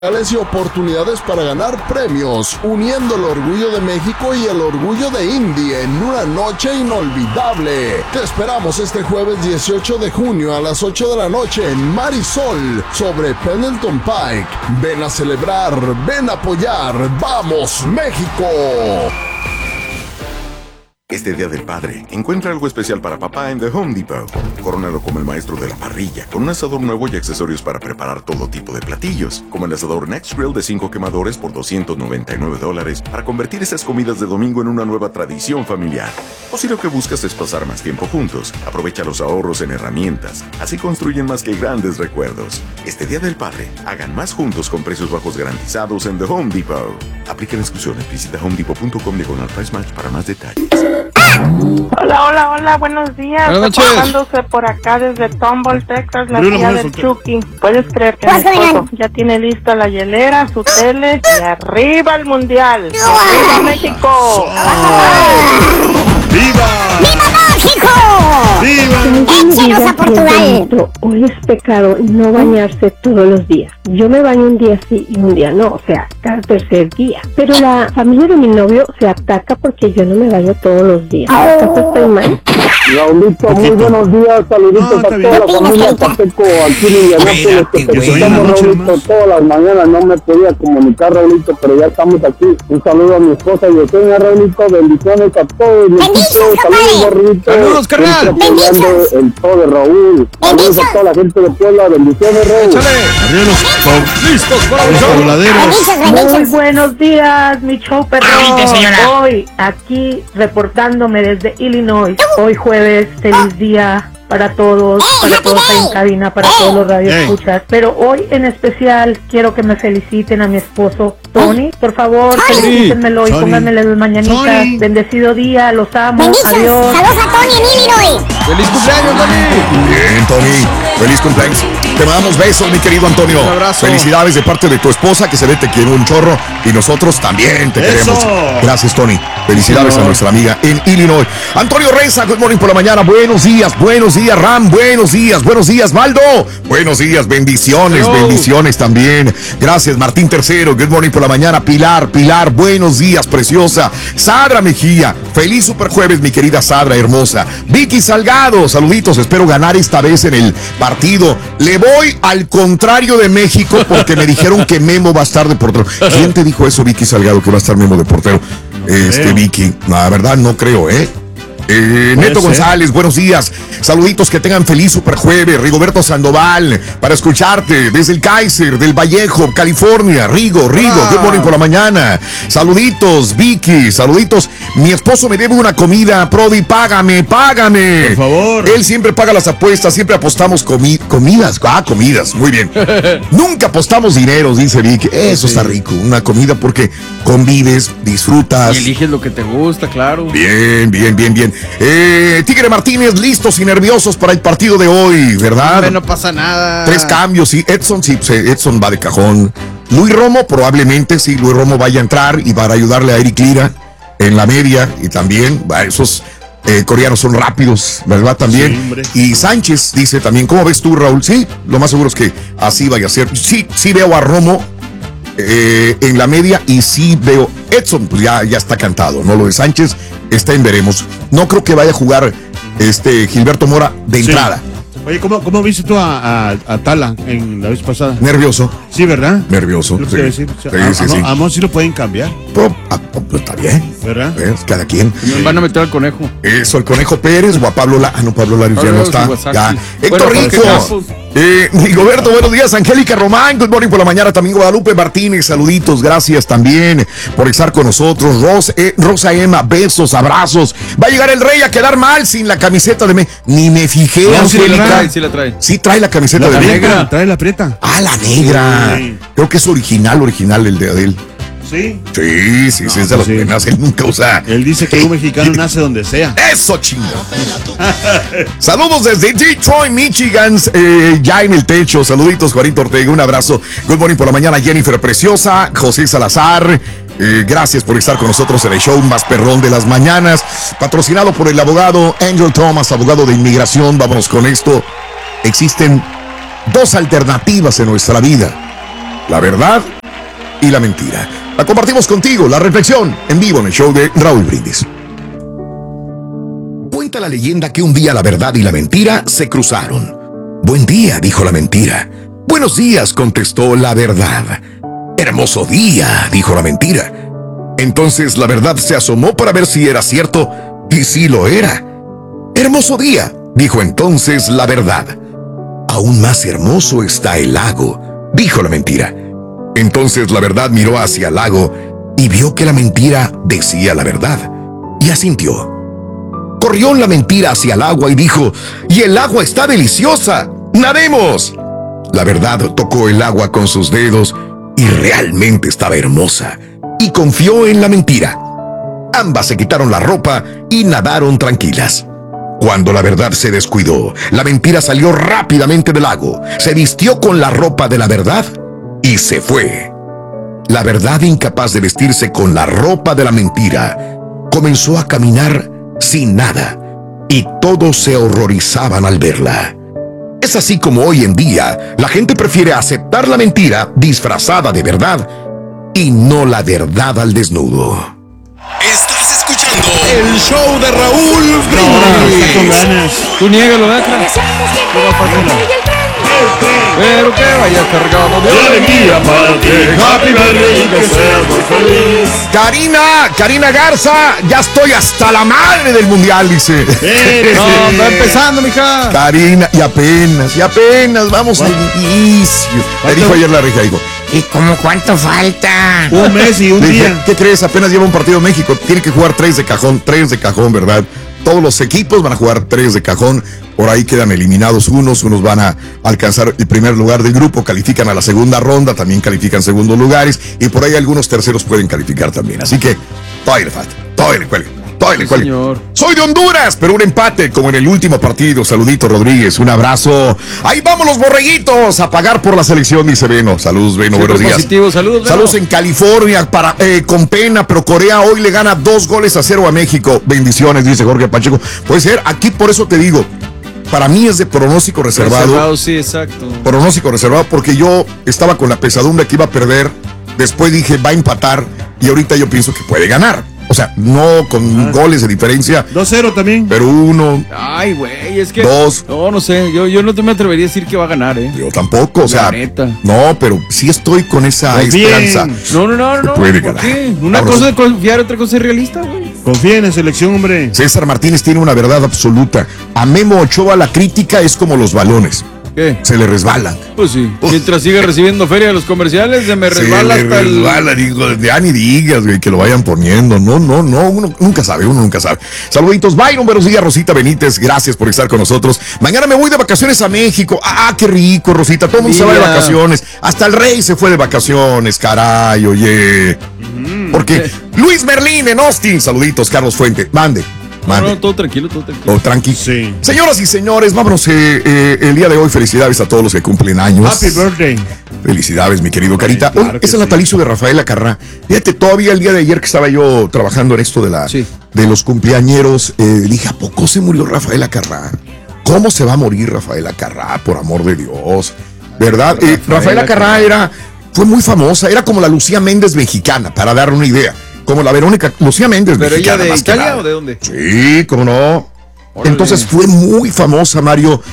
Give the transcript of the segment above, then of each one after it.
Y oportunidades para ganar premios, uniendo el orgullo de México y el orgullo de Indy en una noche inolvidable. Te esperamos este jueves 18 de junio a las 8 de la noche en Marisol, sobre Pendleton Pike. Ven a celebrar, ven a apoyar. ¡Vamos, México! Este Día del Padre, encuentra algo especial para papá en The Home Depot. Corónalo como el maestro de la parrilla, con un asador nuevo y accesorios para preparar todo tipo de platillos, como el asador Next Grill de 5 quemadores por $299, para convertir esas comidas de domingo en una nueva tradición familiar. O si lo que buscas es pasar más tiempo juntos, aprovecha los ahorros en herramientas. Así construyen más que grandes recuerdos. Este Día del Padre, hagan más juntos con precios bajos garantizados en The Home Depot. Aplican exclusiones. Visita homedepot.com/price match para más detalles. Hola, buenos días. Reportándose por acá desde Tomball, Texas, la tía del Chucky. ¿Puedes creer que mi esposo ya tiene lista la hielera, su tele y arriba el mundial? ¡Arriba México! ¡Viva! ¡Viva México! ¡Viva! ¡Échenos a Portugal! Hoy es pecado no bañarse todos los días. Yo me baño un día sí y un día no, o sea, cada tercer día. Pero la familia de mi novio se ataca porque yo no me baño todos los días. ¿Acaso estoy mal? Raulito, muy buenos días, saluditos a toda la familia Pacheco aquí en Indianápolis, que felicitamos, Raulito, todas las mañanas. No me podía comunicar, Raulito, pero ya estamos aquí. Un saludo a mi esposa Yesenia, Raulito, bendiciones a todos. Saludos, Raulito. Saludos, carnal. Bendiciones. El todo de Raúl. Saludos a toda la gente de Puebla, bendiciones, Raúl. Échale. Listos para los pobladeros. Muy buenos días, mi show perro. Hoy aquí reportándome desde Illinois. Hoy jueves, feliz día para todos ahí en cabina, para todos los radioescuchas. Pero hoy en especial quiero que me feliciten a mi esposo Tony. Por favor, felicítenmelo y pónganmele las mañanitas. Bendecido día, los amo. Adiós. Saludos a Tony en Illinois. ¡Feliz cumpleaños, Tony! Bien, Tony. Feliz cumpleaños. Te mandamos besos, mi querido Antonio. Un abrazo. Felicidades de parte de tu esposa, que se ve te quiere un chorro. Y nosotros también te queremos. Gracias, Tony. Felicidades a nuestra amiga en Illinois. Antonio Reza, good morning por la mañana. Buenos días, Ram. Buenos días, Maldo. Buenos días, bendiciones, bendiciones también. Gracias, Martín Tercero. Good morning por la mañana. Pilar, buenos días, preciosa. Sadra Mejía, feliz super jueves, mi querida Sadra, hermosa. Vicky Salgado, saluditos. Espero ganar esta vez en el partido. Le voy al contrario de México porque me dijeron que Memo va a estar de portero. ¿Quién te dijo eso, Vicky Salgado, que va a estar Memo de portero? Vicky, la verdad no creo, Neto González, buenos días. Saluditos, que tengan feliz super jueves. Rigoberto Sandoval, para escucharte desde el Kaiser, del Vallejo, California. Rigo, good morning por la mañana. Saluditos, Vicky, saluditos. Mi esposo me debe una comida, Prodi, págame. Por favor. Él siempre paga las apuestas, siempre apostamos comidas. Comidas, muy bien. Nunca apostamos dinero, dice Vicky. Eso está rico, una comida porque convives, disfrutas. Y eliges lo que te gusta, claro. Bien. Tigre Martínez, listos y nerviosos para el partido de hoy, ¿verdad? No pasa nada. 3 cambios, y Edson va de cajón. Luis Romo, probablemente sí, Luis Romo vaya a entrar y para ayudarle a Eric Lira en la media, y también esos coreanos son rápidos, ¿verdad? También. Sí, y Sánchez dice también, ¿cómo ves tú, Raúl? Sí, lo más seguro es que así vaya a ser. Sí veo a Romo en la media, y sí veo Edson, pues ya está cantado, ¿no? Lo de Sánchez está en veremos. No creo que vaya a jugar Gilberto Mora de entrada. Oye, ¿cómo viste tú a Tala en la vez pasada? Nervioso. Sí, ¿verdad? Nervioso. Lo que quiero decir. Sí. A Mon sí lo pueden cambiar. Pero está bien. ¿Verdad? Cada quien. Van a meter al Conejo. Eso, el Conejo Pérez o a Pablo Larios ya no está. Ya. Héctor Rico. Rigoberto, buenos días. Angélica Román, good morning por la mañana. También Guadalupe Martínez, saluditos. Gracias también por estar con nosotros. Rosa Emma, besos, abrazos. Va a llegar el Rey a quedar mal sin la camiseta de Ni me fijé, Angélica. Sí la trae. Sí trae la camiseta de negra. Trae la prieta. Ah, la negra. Sí. Creo que es original el de Adel. ¿Sí? Sí, es de los penas, él nunca usa. Él dice que un mexicano nace donde sea. ¡Eso, chingo! Saludos desde Detroit, Michigan, ya en el techo. Saluditos, Juanito Ortega, un abrazo. Good morning por la mañana, Jennifer Preciosa, José Salazar. Gracias por estar con nosotros en el show más perrón de las mañanas, patrocinado por el abogado Angel Thomas, abogado de inmigración. Vámonos con esto. Existen 2 alternativas en nuestra vida: la verdad y la mentira. La compartimos contigo, la reflexión, en vivo en el show de Raúl Brindis. Cuenta la leyenda que un día la verdad y la mentira se cruzaron. Buen día, dijo la mentira. Buenos días, contestó la verdad. Hermoso día, dijo la mentira. Entonces la verdad se asomó para ver si era cierto, y sí lo era. Hermoso día, dijo entonces la verdad. Aún más hermoso está el lago, dijo la mentira. Entonces la verdad miró hacia el lago y vio que la mentira decía la verdad, y asintió. Corrió la mentira hacia el agua y dijo, ¡y el agua está deliciosa! ¡Nademos! La verdad tocó el agua con sus dedos y realmente estaba hermosa, y confió en la mentira. Ambas se quitaron la ropa y nadaron tranquilas. Cuando la verdad se descuidó, la mentira salió rápidamente del lago, se vistió con la ropa de la verdad y se fue. La verdad, incapaz de vestirse con la ropa de la mentira, comenzó a caminar sin nada, y todos se horrorizaban al verla. Es así como hoy en día la gente prefiere aceptar la mentira disfrazada de verdad y no la verdad al desnudo. Estás escuchando el show de Raúl Brindis. Con ganas. Tú niégalo, Dacra. Pero que vaya cargado de alegría para que Happy Birthday que seas muy feliz. Karina Garza, ya estoy hasta la madre del mundial, dice. No, va empezando, mija. Karina, y apenas vamos al inicio. Me dijo ayer la regia, dijo, ¿y cómo cuánto falta? Un mes y un día. ¿Qué crees? Apenas lleva un partido México. Tiene que jugar 3 de cajón, ¿verdad? Todos los equipos van a jugar 3 de cajón. Por ahí quedan eliminados unos van a alcanzar el primer lugar del grupo, califican a la segunda ronda, también califican segundos lugares, y por ahí algunos terceros pueden calificar también. Así que, todavía le falta, todavía le cuelgue. Soy de Honduras, pero un empate como en el último partido. Saludito, Rodríguez, un abrazo. Ahí vamos los borreguitos a pagar por la selección, dice Beno. Saludos, Beno, buenos días. Positivo, saludos, Beno. Saludos en California, con pena, pero Corea hoy le gana 2-0 a México. Bendiciones, dice Jorge Pacheco. Puede ser, aquí por eso te digo, para mí es de pronóstico reservado. Sí, exacto. Pronóstico reservado porque yo estaba con la pesadumbre que iba a perder. Después dije, va a empatar. Y ahorita yo pienso que puede ganar. O sea, no con goles de diferencia. 2-0 también. Pero 1. Ay, güey, es que. 2. No sé. Yo no te me atrevería a decir que va a ganar, Yo tampoco, o sea. Neta. No, pero sí estoy con esa esperanza. No. Puede ¿Por ganar. qué? Una cosa es confiar, otra cosa es realista, güey. Confía en la selección, hombre. César Martínez tiene una verdad absoluta. A Memo Ochoa la crítica es como los balones. ¿Qué? Se le resbalan. Pues sí. Mientras siga recibiendo feria de los comerciales, se me resbala hasta digo, ya ni digas, güey, que lo vayan poniendo. No, uno nunca sabe. Saluditos, Byron, buenos días, Rosita Benítez, gracias por estar con nosotros. Mañana me voy de vacaciones a México. Ah, qué rico, Rosita, todo el mundo se va de vacaciones. Hasta el rey se fue de vacaciones, caray, oye. Porque Luis Merlín en Austin, saluditos, Carlos Fuente, mande. No, todo tranquilo. Todo tranquilo. Sí. Señoras y señores, vámonos el día de hoy. Felicidades a todos los que cumplen años. Happy birthday. Felicidades, mi querido Carita. Claro hoy es el sí. natalicio de Rafael Acarrá. Fíjate, todavía el día de ayer que estaba yo trabajando en esto de los cumpleañeros, dije, ¿a poco se murió Rafael Acarrá? ¿Cómo se va a morir Rafael Acarrá? Por amor de Dios. ¿Verdad? Rafael Acarrá fue muy famosa. Era como la Lucía Méndez mexicana, para dar una idea. Como la Verónica, Lucía Méndez. ¿Pero mexicana, ella de Italia o de dónde? Sí, cómo no. Órale. Entonces fue muy famosa, Mario.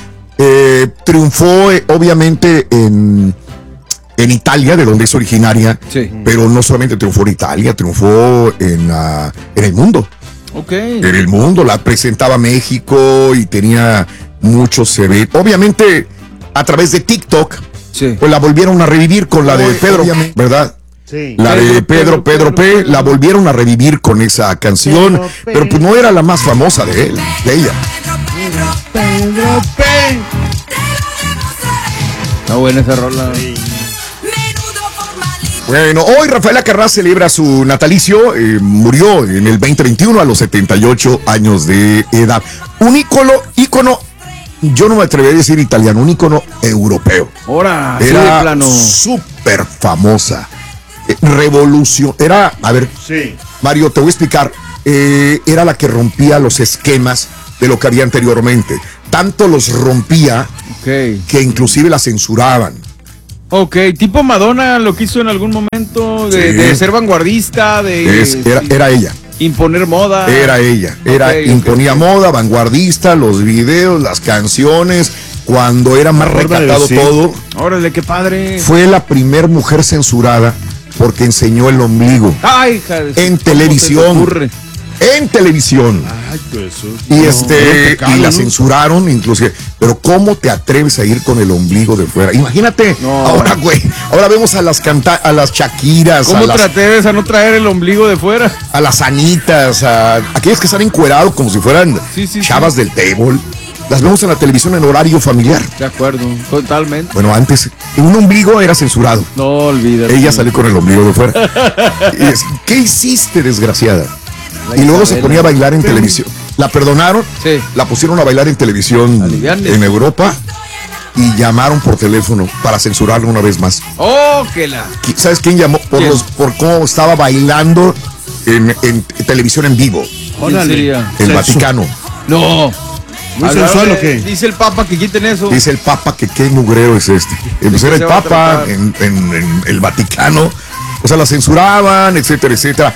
Triunfó, obviamente, en Italia, de donde es originaria. Sí. Pero no solamente triunfó en Italia, triunfó en el mundo. Ok. En el mundo, la presentaba México y tenía muchos eventos. Obviamente, a través de TikTok, pues la volvieron a revivir con la de Pedro, ¿verdad? Sí. La de Pedro P, la volvieron a revivir con esa canción, pero pues no era la más famosa de ella. Pedro P. Está buena esa rola. Bueno, hoy Rafael Acarrá celebra su natalicio, murió en el 2021 a los 78 años de edad. Un ícono, yo no me atrevería a decir italiano, un ícono europeo. Ahora, era plano. súper famosa. Revolución, era, a ver, sí. Mario, te voy a explicar, era la que rompía los esquemas de lo que había anteriormente. Tanto los rompía que inclusive la censuraban. Ok, tipo Madonna lo que hizo en algún momento de ser vanguardista, Era ella. Imponer moda. Era ella. Imponía moda, vanguardista, los videos, las canciones, cuando era más recatado todo. Órale, qué padre. Fue la primer mujer censurada porque enseñó el ombligo. Ay, hija de en televisión. En televisión. Ay, pues, y la censuraron inclusive. Pero ¿cómo te atreves a ir con el ombligo de fuera? Imagínate, ahora, güey, ahora vemos a las Shakiras. ¿Cómo te atreves a no traer el ombligo de fuera? A las Anitas, a aquellas que están encuerados como si fueran chavas del table. Las vemos en la televisión en horario familiar. De acuerdo, totalmente. Bueno, antes un ombligo era censurado. No olvides. Ella salió con el ombligo de fuera. ¿Qué hiciste, desgraciada? Y luego se ponía a bailar en televisión. La perdonaron, la pusieron a bailar en televisión en Europa y llamaron por teléfono para censurarla una vez más. ¡Oh, que la! ¿Sabes quién llamó? Por cómo estaba bailando en televisión en vivo. ¿Quién sería? El Vaticano. No. ¿Muy sensual o qué? Dice el Papa que quiten eso. Dice el Papa que qué mugreo es este. Pues era el Papa en el Vaticano. O sea, la censuraban, etcétera, etcétera.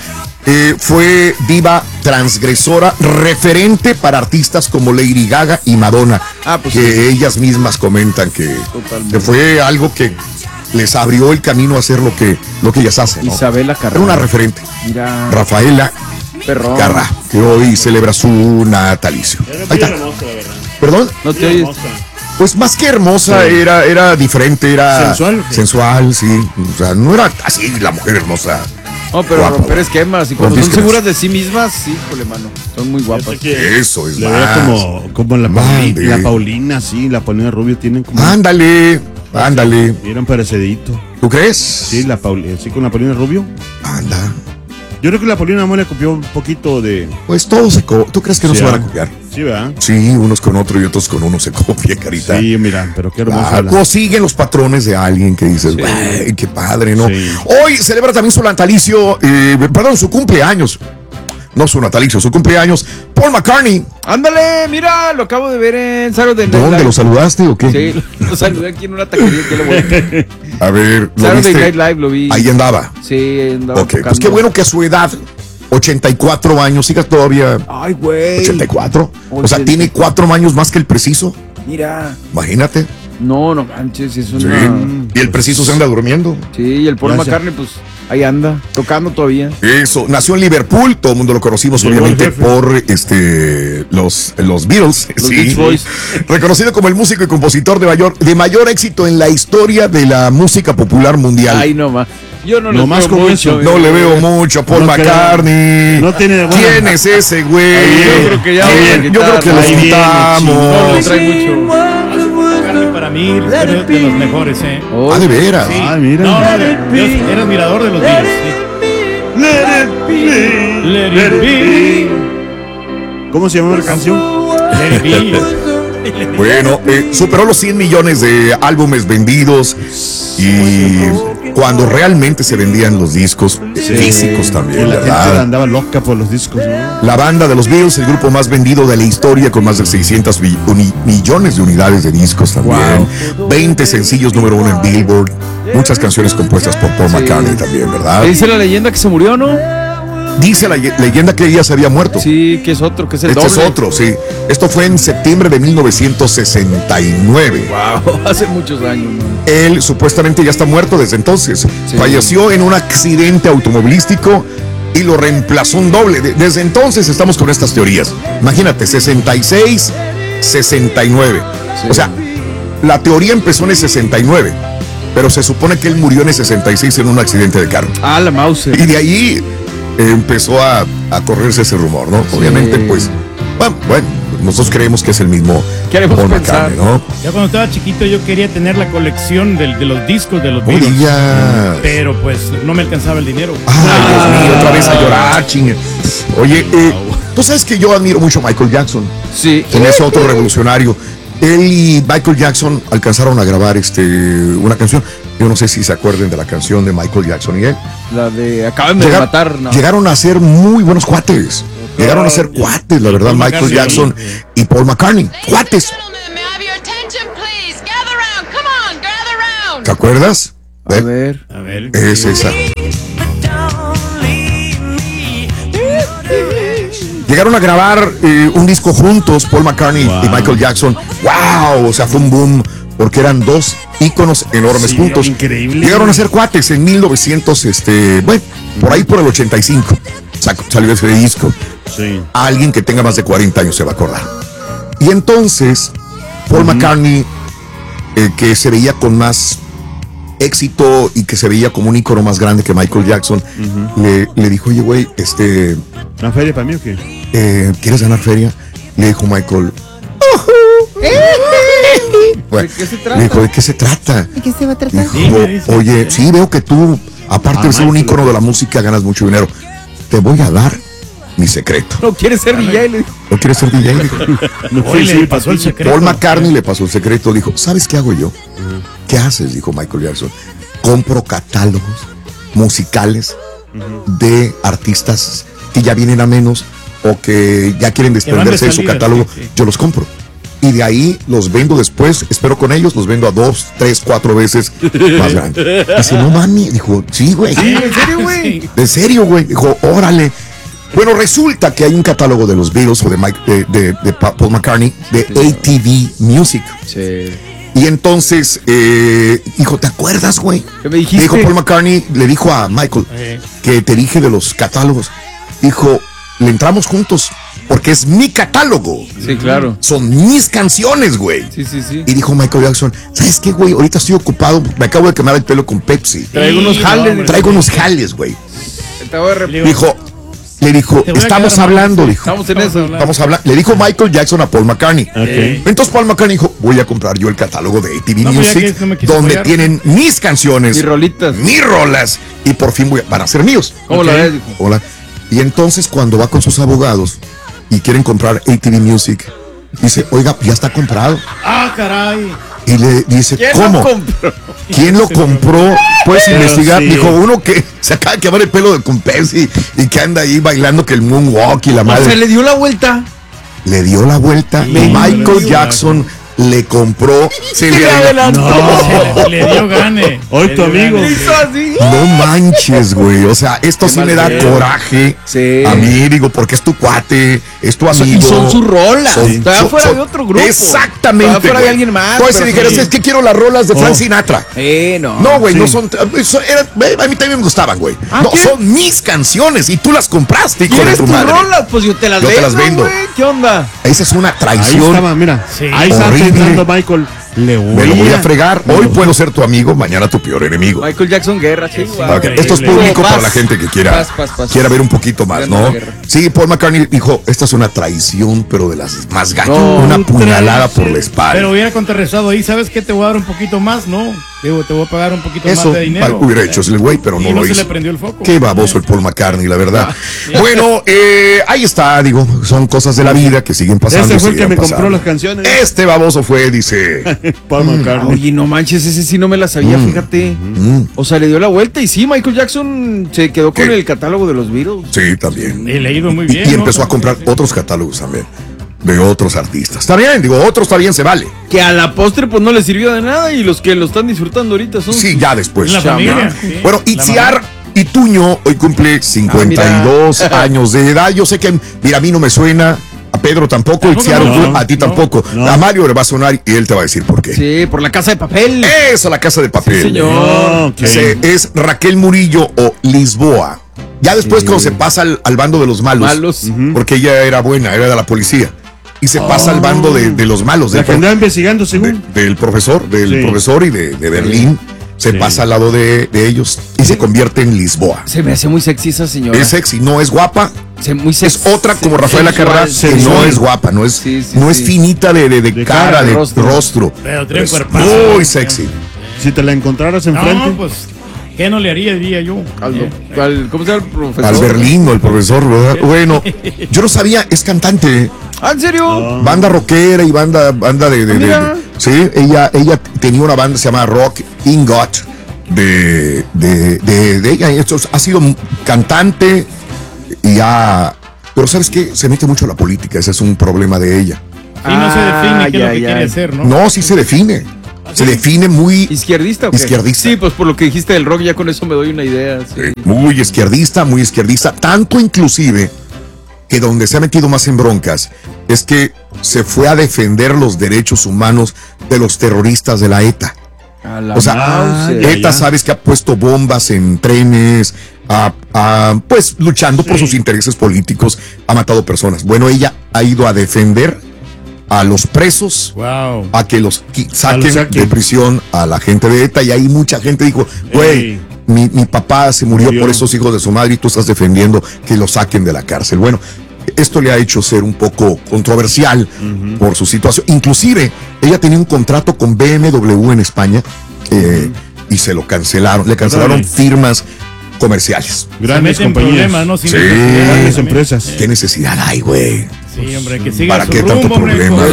Fue diva transgresora, referente para artistas como Lady Gaga y Madonna, pues que ellas mismas comentan que fue algo que les abrió el camino a hacer lo que ellas hacen, ¿no? Isabela Carrá. Era una referente. Mira. Rafaela Perrón. Carrá, que hoy celebra su natalicio. Ahí está. Hermosa, la verdad. ¿Perdón? No te oyes. Pues más que hermosa, era diferente, era sensual, sí. O sea, no era así la mujer hermosa. No, pero guapa, romper esquemas y cuando son seguras de sí mismas, sí, híjole, mano. Son muy guapas. Eso es le más. Como la Paulina, sí, la Paulina Rubio tienen como. Ándale. Vieron parecidito. ¿Tú crees? Sí, sí, con la Paulina Rubio. Anda. Yo creo que la Paulina Rubio le copió un poquito de. Pues todo ¿Tú crees que no se van a copiar? Sí, ¿verdad? Sí, unos con otro y otros con uno se copian, carita. Sí, mira, pero qué hermosa. O siguen los patrones de alguien que dices, güey, qué padre, ¿no? Sí. Hoy celebra también su natalicio, su cumpleaños. No su natalicio, su cumpleaños. Paul McCartney. Ándale, mira, lo acabo de ver en Saturday Night Live. ¿Dónde lo saludaste o qué? Sí, lo saludé aquí en una taquería que lo voy a ver, Saturday Night Live lo vi. Ahí andaba. Sí, andaba. Ok, pues qué bueno que a su edad, 84 años, sigas todavía. Ay, güey. 84. O sea, tiene 4 años más que el preciso. Mira. Imagínate. No manches, es una... Sí. Y el preciso se anda durmiendo. Sí, y el Paul McCartney, pues, ahí anda, tocando todavía. Eso, nació en Liverpool, todo el mundo lo conocimos obviamente por los Beatles, los Beach Boys. Reconocido como el músico y compositor de mayor éxito en la historia de la música popular mundial. Ay, no más. Yo no le veo mucho. No le veo mucho a Paul McCartney. No tiene ¿Quién es ese güey? Yo creo que ya yo creo que lo quitamos. No lo trae mucho. Para mí, de los mejores, Ah, de veras. Sí. Ah, mira. No, yo era admirador de los Beatles. Sí. Let it be. Let it be. ¿Cómo se llama la canción? Let it be. Bueno, superó los 100 millones de álbumes vendidos y cuando realmente se vendían los discos físicos también, la ¿verdad? gente andaba loca por los discos, ¿no? La banda de los Beatles, el grupo más vendido de la historia con más de 600 millones de unidades de discos también. 20 sencillos número 1 en Billboard. Muchas canciones compuestas por Paul McCartney también, ¿verdad? Dice la leyenda que se murió, ¿no? Dice la leyenda que ella se había muerto. Sí, que es otro, que es el doble. Este es otro, sí. Esto fue en septiembre de 1969. Wow, hace muchos años, ¿no? Él supuestamente ya está muerto desde entonces. Sí. Falleció en un accidente automovilístico y lo reemplazó un doble. Desde entonces estamos con estas teorías. Imagínate, 66, 69. Sí. O sea, la teoría empezó en el 69, pero se supone que él murió en el 66 en un accidente de carro. Ah, la mouse. Y de ahí empezó a correrse ese rumor, ¿no? Sí. Obviamente, pues, bueno, nosotros creemos que es el mismo Paul McCartney, ¿no? Ya cuando estaba chiquito yo quería tener la colección de los discos de los Beatles. Pero pues no me alcanzaba el dinero. Ay, Dios mío, otra vez a llorar, chingue. Oye, tú sabes que yo admiro mucho a Michael Jackson. Sí. Es otro revolucionario. Él y Michael Jackson alcanzaron a grabar una canción. Yo no sé si se acuerden de la canción de Michael Jackson y él. La de Acaban de matar. No. Llegaron a ser muy buenos cuates. Llegaron a ser cuates, la verdad, Michael Jackson y Paul McCartney. Cuates. ¿Te acuerdas? A ver. Es esa. Llegaron a grabar un disco juntos, Paul McCartney y Michael Jackson. ¡Wow! O sea, fue un boom porque eran dos íconos enormes juntos. Increíble. Llegaron a ser cuates en 1900, por ahí por el 85. Salió ese disco. Sí. Alguien que tenga más de 40 años se va a acordar. Y entonces, Paul McCartney, que se veía con más éxito y que se veía como un ícono más grande que Michael Jackson, le dijo, oye, güey, ¿una feria para mí o qué? ¿Quieres ganar feria? Le dijo Michael. Bueno, ¿De qué se trata? le dijo, ¿de qué se trata? ¿De qué se va a tratar? Dijo, oye, sí, veo que tú, aparte de ser un ícono de la música, ganas mucho dinero. Te voy a dar mi secreto. No quieres ser DJ, le dijo. ¿No quieres ser DJ? Dijo. Le pasó el secreto. Paul McCartney le pasó el secreto. Dijo, ¿sabes qué hago yo? ¿Qué haces? Dijo Michael Jackson. Compro catálogos musicales de artistas que ya vienen a menos o que ya quieren desprenderse de su catálogo. Sí. Yo los compro. Y de ahí los vendo después, espero con ellos, los vendo a 2, 3, 4 veces más grande. Dice, no mami, dijo, sí, güey. Sí, ¿en serio, güey? ¿En serio, güey? Dijo, órale. Bueno, resulta que hay un catálogo de los Beatles o de Paul McCartney de ATV Music. Sí. Y entonces, dijo, ¿te acuerdas, güey? ¿Qué me dijiste? Dijo Paul McCartney, le dijo a Michael que te dije de los catálogos. Dijo, le entramos juntos porque es mi catálogo. Sí, claro. Son mis canciones, güey. Sí. Y dijo Michael Jackson, ¿sabes qué, güey? Ahorita estoy ocupado, me acabo de quemar el pelo con Pepsi. Traigo unos jales. Traigo unos jales, güey. Le dijo, estamos hablando, dijo. Estamos en eso. Estamos hablando. Le dijo Michael Jackson a Paul McCartney. Okay. Entonces Paul McCartney dijo, voy a comprar yo el catálogo de ATV Music, donde tienen mis canciones, mis rolitas, mis rolas, y por fin van a ser míos. ¿Cómo la ves? Hola. Y entonces cuando va con sus abogados y quieren comprar ATV Music, dice, oiga, ya está comprado. Ah, caray. Y le dice, ¿cómo? ¿Quién lo compró? Puedes investigar. Sí. Dijo, uno que se acaba de quemar el pelo con Pepsi y que anda ahí bailando que el moonwalk y la madre. Se le dio la vuelta. Le dio la vuelta. Y Michael Jackson le compró. Se le adelantó. No, le dio gane. Hoy tu amigo. No manches, güey. O sea, esto sí me da coraje. Sí. A mí, digo, porque es tu cuate, es tu amigo. Son sus rolas. Está fuera de otro grupo. Exactamente. Está fuera de alguien más. Pues si dijeras, es que quiero las rolas de Frank Sinatra. No. No, güey, no son. A mí también me gustaban, güey. No, ¿qué? Son mis canciones y tú las compraste. ¿Quieres tus rolas? Pues yo te las vendo. Güey. ¿Qué onda? Esa es una traición. Ahí estaba, mira. Sí. Ahí está pensando Michael. Me lo voy a fregar. Hoy puedo ser tu amigo, mañana tu peor enemigo. Michael Jackson Guerra, sí. Okay. Esto es público para la gente que quiera ver un poquito más, ¿no? Sí, Paul McCartney dijo, esta es una traición, pero de las más gachas. Una puñalada por la espalda. Pero hubiera contrarrestado ahí, ¿sabes qué? Te voy a dar un poquito más, ¿no? Te voy a pagar un poquito más de dinero. Hubiera hecho el güey, pero no lo hizo. Se le prendió el foco. Qué baboso el Paul McCartney, la verdad. Bueno, ahí está, digo, son cosas de la vida que siguen pasando. Ese fue el que me compró las canciones. Este baboso fue, dice Paul McCartney. Oye, no manches, ese sí no me la sabía, fíjate. O sea, le dio la vuelta y sí, Michael Jackson se quedó con el catálogo de los Beatles. Sí, también. Y le ha ido muy bien. Y empezó a comprar otros catálogos también. De otros artistas. Está bien, digo, otros también se vale. Que a la postre pues no le sirvió de nada y los que lo están disfrutando ahorita son... Sí, ya después. La familia. Sí. Bueno, Itziar Ituño hoy cumple 52 años de edad. Yo sé que, mira, a mí no me suena, a Pedro tampoco, Itziar, a ti tampoco. A Mario le va a sonar y él te va a decir por qué. Sí, por La Casa de Papel. Eso, La Casa de Papel. Sí, señor. Es Raquel Murillo o Lisboa. Ya después cuando se pasa al bando de los malos. Porque ella era buena, era de la policía. Y se pasa al bando de los malos. La que andaba investigando, según. Del profesor y de Berlín. Se pasa al lado de ellos y se convierte en Lisboa. Se me hace muy sexy esa señora. Es sexy, no es guapa. Muy sexy. Es otra como Rafaela Carrà, que no es guapa, no es finita de cara, de rostro. Pero tiene cuerpazo. Muy sexy. Si te la encontraras enfrente. No, pues, ¿qué no le haría, diría yo? ¿Cómo se llama el profesor? Al Berlín, el profesor, ¿verdad? Bueno, yo no sabía, es cantante. ¿Ah, en serio? Banda rockera y banda de sí, ella tenía una banda, se llama Rock Ingot de ella. Esto ha sido cantante y pero ¿sabes qué? Se mete mucho a la política, ese es un problema de ella. Y no se define qué es lo que quiere hacer, ¿no? No, sí se define. Se define muy izquierdista. Izquierdista. Sí, pues por lo que dijiste del rock, ya con eso me doy una idea. Sí. Muy izquierdista, tanto inclusive que donde se ha metido más en broncas es que se fue a defender los derechos humanos de los terroristas de la ETA. O sea, ETA sabes que ha puesto bombas en trenes, pues luchando por sus intereses políticos, ha matado personas. Bueno, ella ha ido a defender a los presos, a que los saquen de prisión a la gente de ETA, y ahí mucha gente dijo, güey, mi papá se murió por esos hijos de su madre y tú estás defendiendo que lo saquen de la cárcel. Bueno, esto le ha hecho ser un poco controversial por su situación. Inclusive, ella tenía un contrato con BMW en España y se lo cancelaron. Le cancelaron firmas comerciales. Grandes compañías. Problemas, ¿no? Grandes empresas. ¿Qué necesidad hay, güey? Sí, hombre, que siga ¿Para su qué rumbo, tanto problema?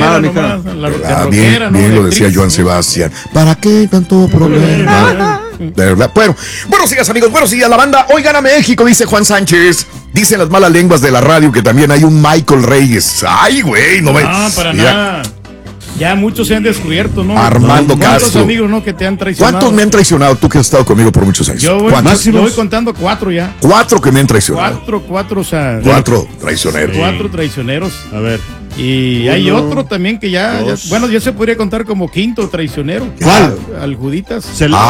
Bien lo decía Joan Sebastián. ¿Para qué tanto problema? De verdad. Bueno, buenos días, amigos. Buenos días, la banda. Hoy gana México, dice Juan Sánchez. Dicen las malas lenguas de la radio que también hay un Michael Reyes. Ay, güey, no me. No, para nada. Ya muchos se han descubierto, ¿no? Armando Castro. ¿Cuántos amigos, no, que te han traicionado? ¿Cuántos me han traicionado? Tú que has estado conmigo por muchos años. Yo voy contando 4 ya. 4 que me han traicionado. 4, o sea. 4 traicioneros. 4 traicioneros. A ver. Y hay otro también que ya, bueno, ya se podría contar como 5º traicionero. ¿Cuál? Al Juditas.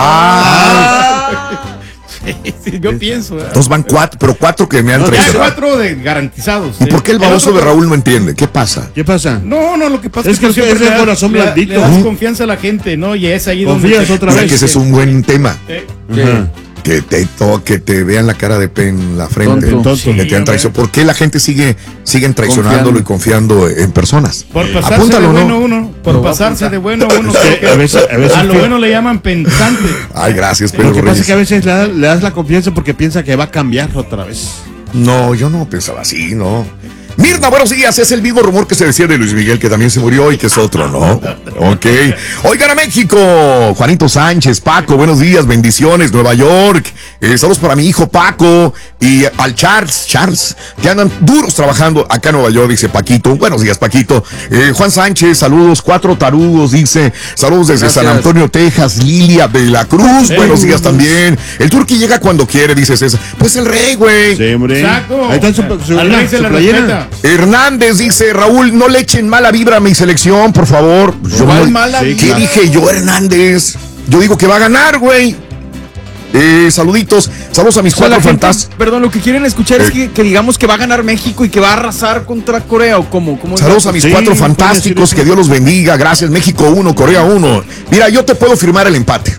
Sí, yo pienso. Entonces van 4, pero 4 que me han traicionado. 4 garantizados. ¿Y por qué el baboso de Raúl no entiende? ¿Qué pasa? ¿Qué pasa? No, lo que pasa es que siempre es corazón blandito. Le das confianza a la gente, ¿no? Y es ahí donde confías otra vez. Que ese es un buen tema. Que te vean la cara de pe en la frente. Que te han traicionado. ¿Por qué la gente sigue traicionándolo y confiando en personas? Por pasarse de bueno uno. Por pasarse de bueno uno. A lo bueno le llaman pensante. Ay, gracias, Pedro. Lo que pasa es que a veces le das la confianza porque piensa que va a cambiar otra vez. No, yo no pensaba así, no. Mirna, buenos días. Es el mismo rumor que se decía de Luis Miguel, que también se murió y que es otro, ¿no? Ok. Hoy gana México. Juanito Sánchez, Paco, buenos días, bendiciones, Nueva York. Saludos para mi hijo Paco y al Charles, que andan duros trabajando acá en Nueva York, dice Paquito. Buenos días, Paquito. Juan Sánchez, saludos, 4 tarudos, dice. Saludos desde San Antonio, Texas, Lilia de la Cruz. Buenos días también. El Turqui llega cuando quiere, dice César. Pues el rey, güey. Sí, hombre. Exacto. Ahí está su al rey se le respeta. Hernández dice, Raúl, no le echen mala vibra a mi selección, por favor. ¿Qué dije yo, Hernández? Yo digo que va a ganar, güey. Saluditos, saludos a mis 4 fantásticos. Perdón, lo que quieren escuchar es que digamos que va a ganar México y que va a arrasar contra Corea, o cómo saludos a mis 4 fantásticos, que Dios los bendiga. Gracias, México 1, Corea 1. Mira, yo te puedo firmar el empate,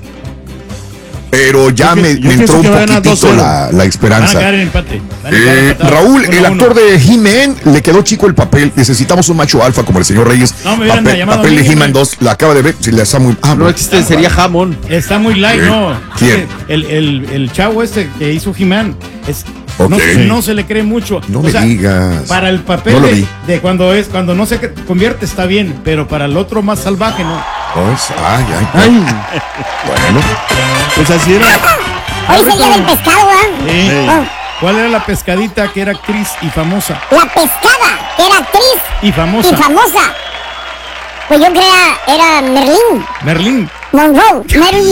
pero ya me entró un poquitito la esperanza. Van a el empate. Raúl, el actor de He-Man, le quedó chico el papel. Necesitamos un macho alfa como el señor Reyes. No, me hubieran llamado papel de He-Man 2, la acaba de ver. Si le está muy. No existe, sería jamón. Está muy light, ¿no? ¿Quién? El chavo que hizo He-Man. No se le cree mucho. No me digas. Para el papel de cuando no se convierte está bien, pero para el otro más salvaje, ¿no? Bueno. Pues así era. Hoy sería del pescado, ¿eh? ¿Cuál era la pescadita que era actriz y famosa? La pescada, que era actriz y famosa. Pues yo creía era Merlín Monroe.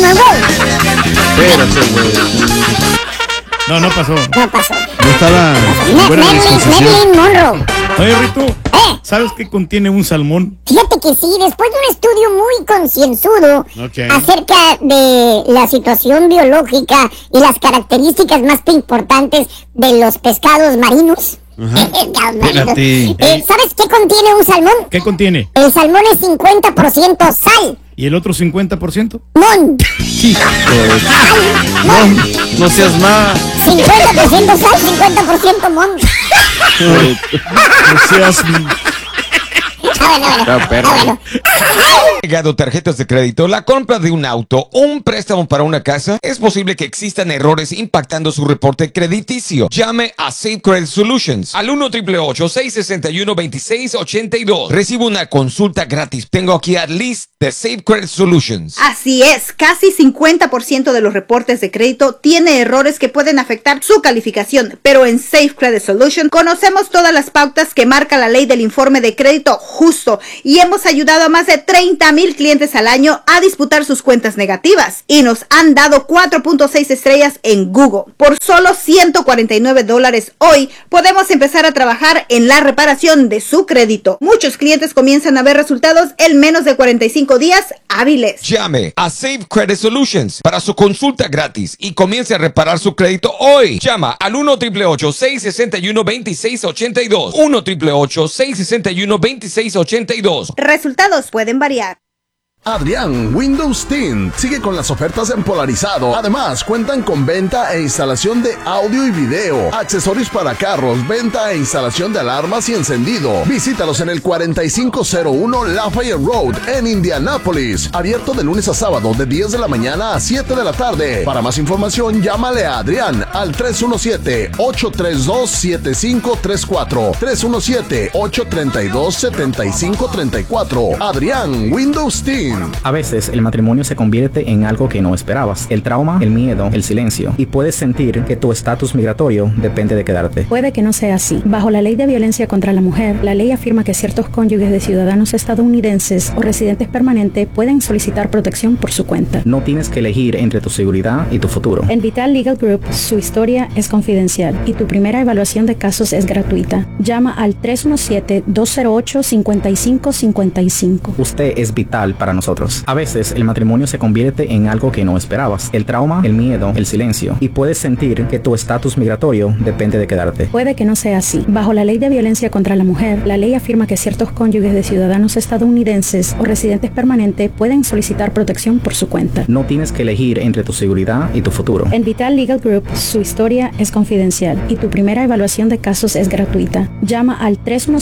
Espérate, güey. No pasó. No estaba Marilyn Monroe. Oye, Rito, ¿sabes qué contiene un salmón? Fíjate que sí, después de un estudio muy concienzudo acerca de la situación biológica y las características más importantes de los pescados marinos. ¿Sabes qué contiene un salmón? ¿Qué contiene? El salmón es 50% sal. ¿Y el otro 50%? ¡Mon! No seas más. 50% sal, 50% mon. No seas. Bueno. Llegado tarjetas de crédito, la compra de un auto o un préstamo para una casa, es posible que existan errores impactando su reporte crediticio. Llame a Safe Credit Solutions al 1-888-661-2682. Recibe una consulta gratis. Tengo aquí a Liz de Safe Credit Solutions. Así es, casi 50% de los reportes de crédito tiene errores que pueden afectar su calificación, pero en Safe Credit Solutions conocemos todas las pautas que marca la ley del informe de crédito justo justo y hemos ayudado a más de 30,000 clientes al año a disputar sus cuentas negativas y nos han dado 4.6 estrellas en Google. Por solo $149 hoy podemos empezar a trabajar en la reparación de su crédito. Muchos clientes comienzan a ver resultados en menos de 45 días hábiles. Llame a Save Credit Solutions para su consulta gratis y comience a reparar su crédito hoy. Llama al 1-888-661-2682. 1-888-661-2682. Resultados pueden variar. Adrián Windows Tint sigue con las ofertas en Polarizado. Además, cuentan con venta e instalación de audio y video, accesorios para carros, venta e instalación de alarmas y encendido. Visítalos en el 4501 Lafayette Road en Indianápolis. Abierto de lunes a sábado de 10 de la mañana a 7 de la tarde. Para más información, llámale a Adrián al 317-832-7534. 317-832-7534. Adrián Windows Tint. A veces el matrimonio se convierte en algo que no esperabas. El trauma, el miedo, el silencio. Y puedes sentir que tu estatus migratorio depende de quedarte. Puede que no sea así. Bajo la ley de violencia contra la mujer, la ley afirma que ciertos cónyuges de ciudadanos estadounidenses o residentes permanentes pueden solicitar protección por su cuenta. No tienes que elegir entre tu seguridad y tu futuro. En Vital Legal Group, su historia es confidencial y tu primera evaluación de casos es gratuita. Llama al 317-208-5555. Usted es vital para nosotros. A veces el matrimonio se convierte en algo que no esperabas. El trauma, el miedo, el silencio. Y puedes sentir que tu estatus migratorio depende de quedarte. Puede que no sea así. Bajo la ley de violencia contra la mujer, la ley afirma que ciertos cónyuges de ciudadanos estadounidenses o residentes permanentes pueden solicitar protección por su cuenta. No tienes que elegir entre tu seguridad y tu futuro. En Vital Legal Group, su historia es confidencial y tu primera evaluación de casos es gratuita. Llama al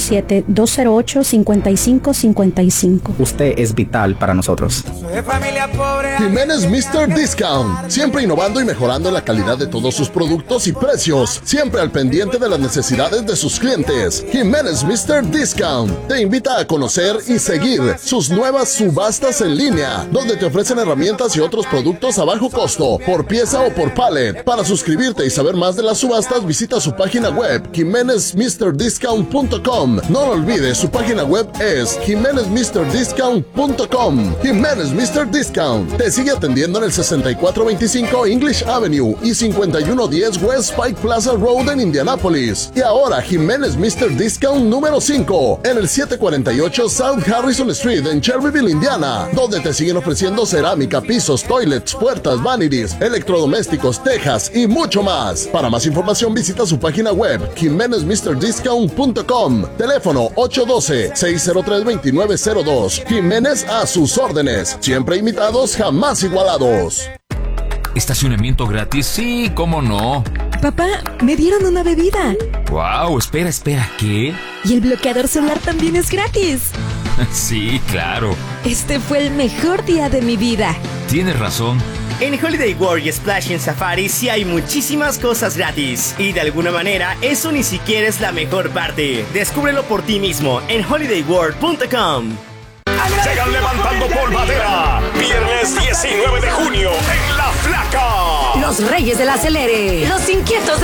317-208-5555. Usted es vital para nosotros. Jiménez Mr. Discount, siempre innovando y mejorando la calidad de todos sus productos y precios, siempre al pendiente de las necesidades de sus clientes. Jiménez Mr. Discount te invita a conocer y seguir sus nuevas subastas en línea, donde te ofrecen herramientas y otros productos a bajo costo, por pieza o por pallet. Para suscribirte y saber más de las subastas, visita su página web, jimenezmrdiscount.com. No lo olvides, su página web es jimenezmrdiscount.com. Jiménez Mr. Discount te sigue atendiendo en el 6425 English Avenue y 5110 West Pike Plaza Road en Indianápolis. Y ahora Jiménez Mr. Discount número 5 en el 748 South Harrison Street en Shelbyville, Indiana, donde te siguen ofreciendo cerámica, pisos, toilets, puertas, vanities, electrodomésticos, tejas y mucho más. Para más información visita su página web jimenezmrdiscount.com. Teléfono 812-603-2902. Jiménez a sus órdenes, siempre imitados, jamás igualados. ¿Estacionamiento gratis? Sí, ¿cómo no? Papá, me dieron una bebida. Wow, espera, ¿qué? Y el bloqueador solar también es gratis. Sí, claro. Este fue el mejor día de mi vida. Tienes razón. En Holiday World y Splash en Safari sí hay muchísimas cosas gratis. Y de alguna manera, eso ni siquiera es la mejor parte. Descúbrelo por ti mismo en holidayworld.com. Llegan levantando polvadera. Viernes 19 de junio en La Flaca. Los Reyes del Acelere. Los Inquietos de